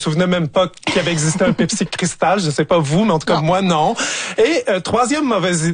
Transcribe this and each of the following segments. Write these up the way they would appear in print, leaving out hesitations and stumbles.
souvenais même pas qu'il avait existé un Pepsi Cristal. Je sais pas vous, mais en tout cas, moi, non. Et troisième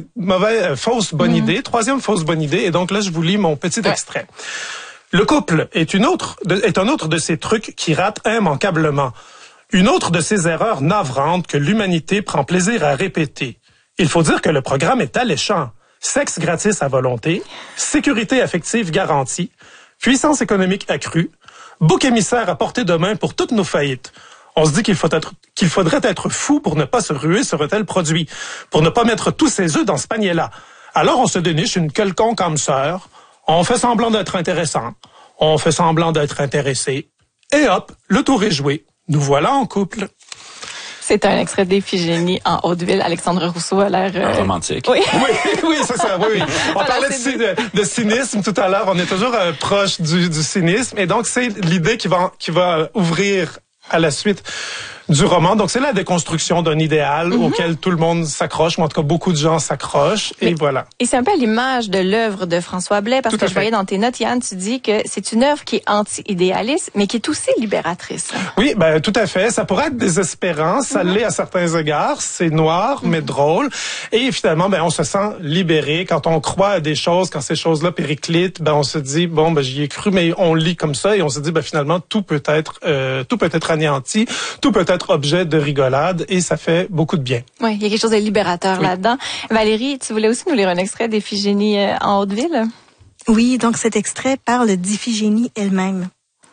fausse bonne idée. Troisième fausse bonne idée. Et donc là, je vous lis mon petit extrait. Le couple est un autre de ces trucs qui ratent immanquablement. Une autre de ces erreurs navrantes que l'humanité prend plaisir à répéter. Il faut dire que le programme est alléchant. Sexe gratis à volonté, sécurité affective garantie, puissance économique accrue, bouc émissaire à portée de main pour toutes nos faillites. On se dit qu'il faudrait être fou pour ne pas se ruer sur un tel produit, pour ne pas mettre tous ses œufs dans ce panier-là. Alors on se déniche une quelconque âme sœur, on fait semblant d'être intéressant, on fait semblant d'être intéressé, et hop, le tour est joué. Nous voilà en couple. C'est un extrait d'Iphigénie en Hauteville. Alexandre Rousseau a l'air... romantique. Oui, oui, c'est ça, oui. On parlait de cynisme tout à l'heure. On est toujours proche du cynisme. Et donc, c'est l'idée qui va ouvrir à la suite du roman. Donc, c'est la déconstruction d'un idéal auquel tout le monde s'accroche, ou en tout cas, beaucoup de gens s'accrochent. Et voilà. Et c'est un peu à l'image de l'œuvre de François Blais, parce que je voyais dans tes notes, Yann, tu dis que c'est une œuvre qui est anti-idéaliste, mais qui est aussi libératrice. Oui, ben tout à fait. Ça pourrait être désespérant, ça l'est à certains égards. C'est noir, mais drôle. Et finalement, ben on se sent libéré quand on croit à des choses, quand ces choses-là périclitent. Ben on se dit bon, ben j'y ai cru, mais on lit comme ça et on se dit ben finalement tout peut être anéanti, tout peut être objet de rigolade et ça fait beaucoup de bien. Oui, il y a quelque chose de libérateur là-dedans. Valérie, tu voulais aussi nous lire un extrait d'Iphigénie en Hauteville? Oui, donc cet extrait parle d'Iphigénie elle-même.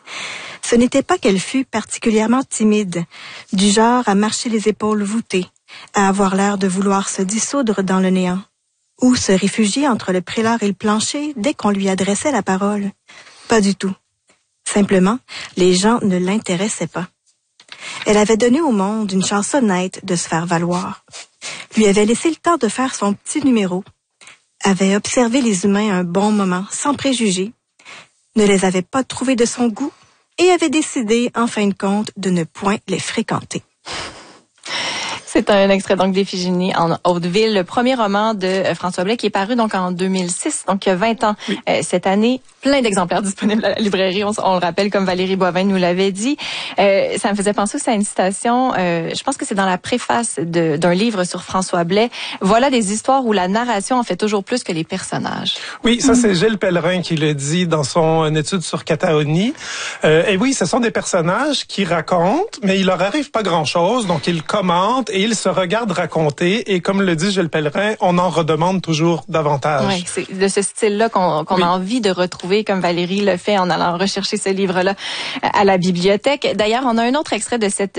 Ce n'était pas qu'elle fût particulièrement timide, du genre à marcher les épaules voûtées, à avoir l'air de vouloir se dissoudre dans le néant, ou se réfugier entre le prélat et le plancher dès qu'on lui adressait la parole. Pas du tout. Simplement, les gens ne l'intéressaient pas. Elle avait donné au monde une chance honnête de se faire valoir, lui avait laissé le temps de faire son petit numéro, avait observé les humains un bon moment, sans préjugés, ne les avait pas trouvés de son goût et avait décidé, en fin de compte, de ne point les fréquenter. C'est un extrait donc d'Iphigénie en Hauteville, le premier roman de François Blais qui est paru donc en 2006, donc il y a 20 ans cette année. Plein d'exemplaires disponibles à la librairie, on le rappelle, comme Valérie Boivin nous l'avait dit. Ça me faisait penser aussi à une citation, je pense que c'est dans la préface d'un livre sur François Blais. Voilà des histoires où la narration en fait toujours plus que les personnages. Oui, ça c'est Gilles Pellerin qui le dit dans son étude sur Cataoni. Et oui, ce sont des personnages qui racontent, mais il leur arrive pas grand-chose, donc ils commentent et ils se regardent raconter. Et comme le dit Gilles Pellerin, on en redemande toujours davantage. Oui, c'est de ce style-là qu'on a envie de retrouver, comme Valérie le fait en allant rechercher ce livre-là à la bibliothèque. D'ailleurs, on a un autre extrait de cette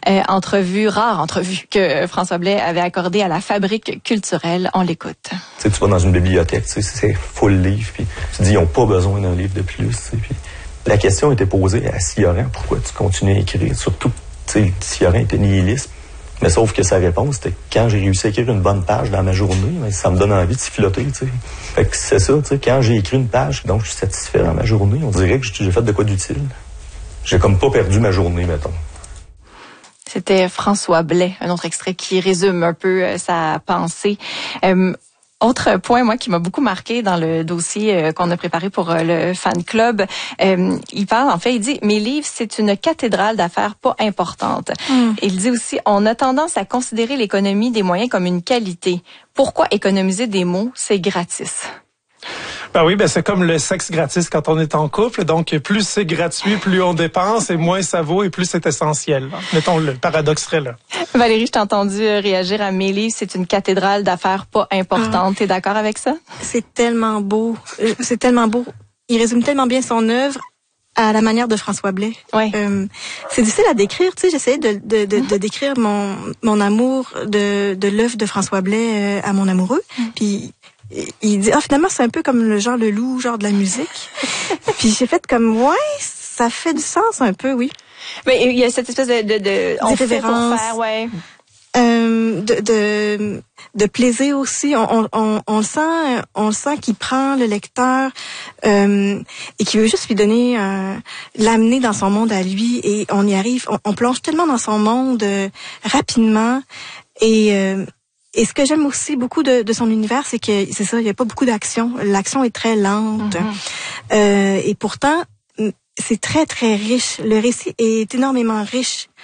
rare entrevue que François Blais avait accordée à la Fabrique culturelle. On l'écoute. Tu vas dans une bibliothèque, c'est full livre, puis tu dis ils n'ont pas besoin d'un livre de plus. Puis la question était posée à Sioran, pourquoi tu continues à écrire? Surtout, Sioran était nihiliste. Mais sauf que sa réponse, c'était quand j'ai réussi à écrire une bonne page dans ma journée, ça me donne envie de siffloter, tu sais. Fait que c'est ça, tu sais, quand j'ai écrit une page, donc je suis satisfait dans ma journée, on dirait que j'ai fait de quoi d'utile. J'ai comme pas perdu ma journée, mettons. C'était François Blais, un autre extrait qui résume un peu sa pensée. Autre point, moi, qui m'a beaucoup marqué dans le dossier qu'on a préparé pour le fan club, il parle, en fait, il dit « Mes livres, c'est une cathédrale d'affaires pas importante. » Il dit aussi « On a tendance à considérer l'économie des moyens comme une qualité. Pourquoi économiser des mots? C'est gratis. » Ben oui, c'est comme le sexe gratis quand on est en couple. Donc, plus c'est gratuit, plus on dépense et moins ça vaut et plus c'est essentiel. Mettons, le paradoxe serait là. Valérie, je t'ai entendu réagir à mes livres. C'est une cathédrale d'affaires pas importante. T'es d'accord avec ça? C'est tellement beau. C'est tellement beau. Il résume tellement bien son œuvre à la manière de François Blais. Ouais. C'est difficile à décrire. Tu sais, j'essayais de décrire mon amour de l'œuvre de François Blais à mon amoureux. Puis il dit finalement c'est un peu comme le genre Leloup, genre de la musique. Puis j'ai fait comme ça fait du sens un peu, oui. Mais il y a cette espèce de on fait pour faire, ouais. De plaisir aussi. On le sent qu'il prend le lecteur et qu'il veut juste lui donner l'amener dans son monde à lui et on y arrive. On plonge tellement dans son monde rapidement et ce que j'aime aussi beaucoup de son univers, c'est que c'est ça, il y a pas beaucoup d'action. L'action est très lente. Et pourtant, c'est très, très riche. Le récit est énormément riche.